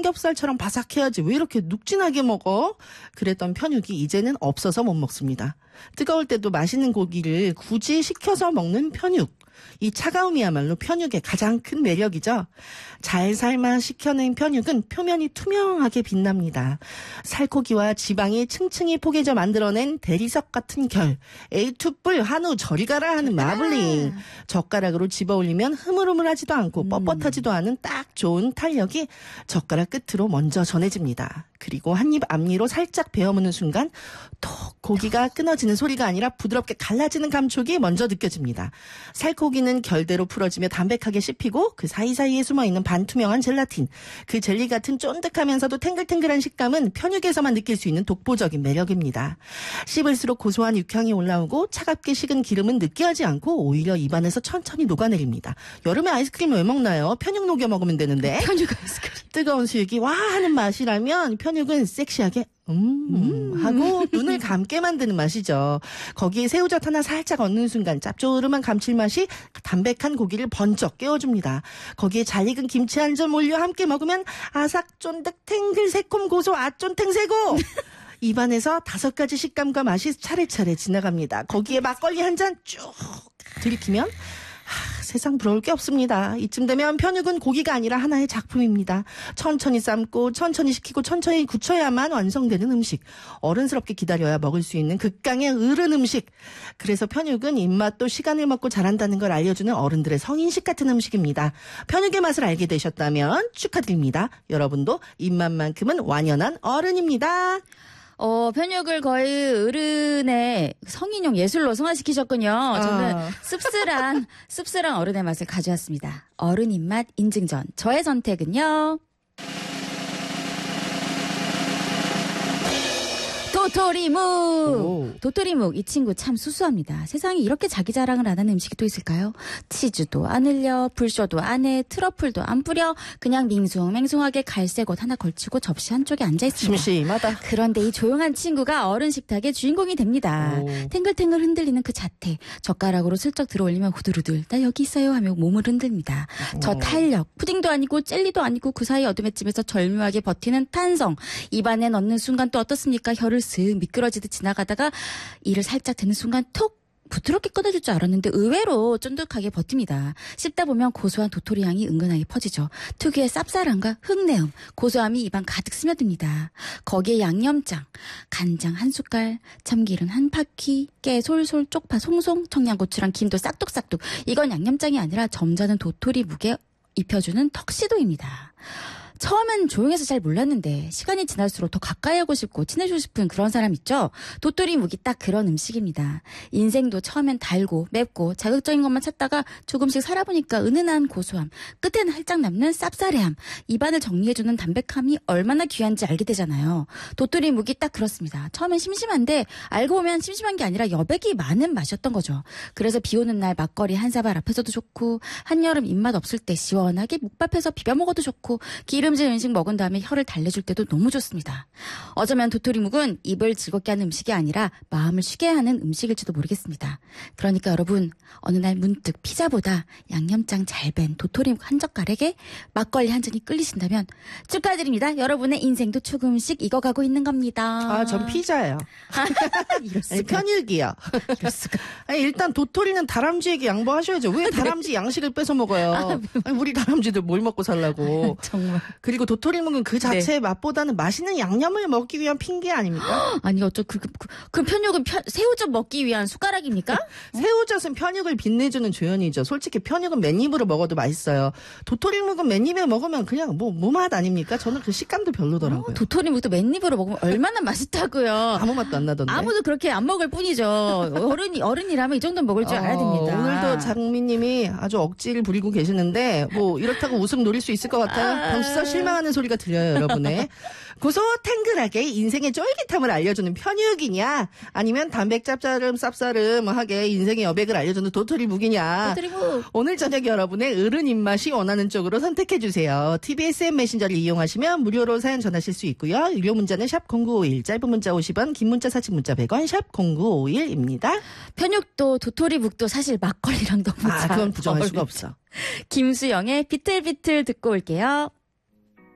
삼겹살처럼 바삭해야지 왜 이렇게 눅진하게 먹어? 그랬던 편육이 이제는 없어서 못 먹습니다. 뜨거울 때도 맛있는 고기를 굳이 식혀서 먹는 편육. 이 차가움이야말로 편육의 가장 큰 매력이죠. 잘 삶아 식혀낸 편육은 표면이 투명하게 빛납니다. 살코기와 지방이 층층이 포개져 만들어낸 대리석 같은 결. 에이투뿔 한우 저리 가라 하는 마블링. 젓가락으로 집어올리면 흐물흐물하지도 않고 뻣뻣하지도 않은 딱 좋은 탄력이 젓가락 끝으로 먼저 전해집니다. 그리고 한입 앞니로 살짝 베어무는 순간 톡 고기가 끊어지는 소리가 아니라 부드럽게 갈라지는 감촉이 먼저 느껴집니다. 살코기는 결대로 풀어지며 담백하게 씹히고 그 사이사이에 숨어있는 반투명한 젤라틴. 그 젤리 같은 쫀득하면서도 탱글탱글한 식감은 편육에서만 느낄 수 있는 독보적인 매력입니다. 씹을수록 고소한 육향이 올라오고 차갑게 식은 기름은 느끼하지 않고 오히려 입안에서 천천히 녹아내립니다. 여름에 아이스크림 왜 먹나요? 편육 녹여 먹으면 되는데. 편육 아이스크림. 뜨거운 수육이 와 하는 맛이라면 편육은 섹시하게 하고 눈을 감게 만드는 맛이죠. 거기에 새우젓 하나 살짝 얹는 순간 짭조름한 감칠맛이 담백한 고기를 번쩍 깨워줍니다. 거기에 잘 익은 김치 한 점 올려 함께 먹으면 아삭 쫀득 탱글 새콤 고소 아쫀탱 새고 입안에서 5가지 식감과 맛이 차례차례 지나갑니다. 거기에 막걸리 한 잔 쭉 들이키면 세상 부러울 게 없습니다. 이쯤 되면 편육은 고기가 아니라 하나의 작품입니다. 천천히 삶고 천천히 식히고 천천히 굳혀야만 완성되는 음식. 어른스럽게 기다려야 먹을 수 있는 극강의 어른 음식. 그래서 편육은 입맛도 시간을 먹고 자란다는 걸 알려주는 어른들의 성인식 같은 음식입니다. 편육의 맛을 알게 되셨다면 축하드립니다. 여러분도 입맛만큼은 완연한 어른입니다. 편육을 거의 어른의 성인용 예술로 승화시키셨군요. 저는 씁쓸한 어른의 맛을 가져왔습니다. 어른 입맛 인증전. 저의 선택은요. 도토리묵. 도토리묵 이 친구 참 수수합니다. 세상에 이렇게 자기 자랑을 안 하는 음식이 또 있을까요? 치즈도 안 흘려, 불쇼도 안 해, 트러플도 안 뿌려, 그냥 밍숭맹숭하게 갈색 옷 하나 걸치고 접시 한쪽에 앉아있습니다. 심심하다. 그런데 이 조용한 친구가 어른 식탁의 주인공이 됩니다. 탱글탱글 흔들리는 그 자태, 젓가락으로 슬쩍 들어올리면 후들후들 나 여기 있어요 하며 몸을 흔듭니다. 저 탄력, 푸딩도 아니고 젤리도 아니고 그 사이 어둠의 찜에서 절묘하게 버티는 탄성. 입안에 넣는 순간 또 어떻습니까? 혀를 슥 미끄러지듯 지나가다가 이를 살짝 대는 순간 톡 부드럽게 꺼내줄 줄 알았는데 의외로 쫀득하게 버팁니다. 씹다 보면 고소한 도토리 향이 은근하게 퍼지죠. 특유의 쌉쌀함과 흙내음, 고소함이 입안 가득 스며듭니다. 거기에 양념장, 간장 한 숟갈, 참기름 한 파키, 깨 솔솔, 쪽파 송송, 청양고추랑 김도 싹둑싹둑. 이건 양념장이 아니라 점잖은 도토리 묵에 입혀주는 턱시도입니다. 처음엔 조용해서 잘 몰랐는데 시간이 지날수록 더 가까이 하고 싶고 친해지고 싶은 그런 사람 있죠? 도토리 묵이 딱 그런 음식입니다. 인생도 처음엔 달고 맵고 자극적인 것만 찾다가 조금씩 살아보니까 은은한 고소함, 끝에는 살짝 남는 쌉싸래함, 입안을 정리해주는 담백함이 얼마나 귀한지 알게 되잖아요. 도토리 묵이 딱 그렇습니다. 처음엔 심심한데 알고 보면 심심한 게 아니라 여백이 많은 맛이었던 거죠. 그래서 비 오는 날 막걸리 한 사발 앞에서도 좋고 한여름 입맛 없을 때 시원하게 묵밥해서 비벼 먹어도 좋고 기름진 음식 먹은 다음에 혀를 달래줄 때도 너무 좋습니다. 어쩌면 도토리묵은 입을 즐겁게 하는 음식이 아니라 마음을 쉬게 하는 음식일지도 모르겠습니다. 그러니까 여러분 어느 날 문득 피자보다 양념장 잘 밴 도토리묵 한 젓갈에게 막걸리 한 잔이 끌리신다면 축하드립니다. 여러분의 인생도 조금씩 익어가고 있는 겁니다. 전 피자예요. 이럴 수가. 아니, 편육이요. 이럴 수가. 아니, 일단 도토리는 다람쥐에게 양보하셔야죠. 왜 다람쥐 양식을 뺏어 먹어요? 아니, 우리 다람쥐들 뭘 먹고 살라고. 정말. 그리고 도토리묵은 그 자체의 맛보다는 맛있는 양념을 먹기 위한 핑계 아닙니까? 아니 어쩌 그 편육은 새우젓 먹기 위한 숟가락입니까? 새우젓은 편육을 빛내주는 조연이죠. 솔직히 편육은 맨입으로 먹어도 맛있어요. 도토리묵은 맨입에 먹으면 그냥 무맛 아닙니까? 저는 그 식감도 별로더라고요. 도토리묵도 맨입으로 먹으면 얼마나 맛있다고요. 아무 맛도 안 나던데. 아무도 그렇게 안 먹을 뿐이죠. 어른이라면 이 정도는 먹을 줄 알아야 됩니다. 오늘도 장미님이 아주 억지를 부리고 계시는데 이렇다고 웃음 노릴 수 있을 것 같아요. 벌써 실망하는 소리가 들려요, 여러분의. 고소 탱글하게 인생의 쫄깃함을 알려주는 편육이냐, 아니면 담백 짭짜름 쌉싸름하게 인생의 여백을 알려주는 도토리묵이냐. 도토리묵. 오늘 저녁 여러분의 어른 입맛이 원하는 쪽으로 선택해주세요. TBSM 메신저를 이용하시면 무료로 사연 전하실 수 있고요. 유료 문자는 샵 0951, 짧은 문자 50원, 긴 문자 사진 문자 100원, 샵 0951입니다. 편육도 도토리묵도 사실 막걸리랑 너무 잘 그건 부정할 수가 없어. 김수영의 비틀비틀 듣고 올게요.